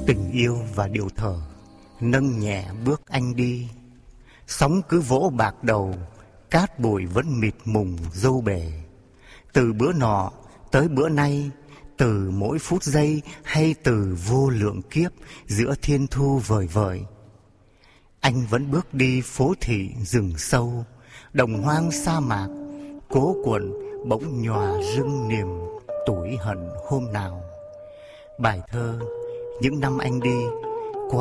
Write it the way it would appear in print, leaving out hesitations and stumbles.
Tình yêu và điệu thở nâng nhẹ bước anh đi. Sóng cứ vỗ bạc đầu, cát bụi vẫn mịt mùng dâu bể. Từ bữa nọ tới bữa nay, từ mỗi phút giây hay từ vô lượng kiếp giữa thiên thu vời vợi, anh vẫn bước đi phố thị rừng sâu, đồng hoang sa mạc, cố quần bỗng nhòa rưng niềm tủi hận hôm nào. Bài thơ Những năm anh đi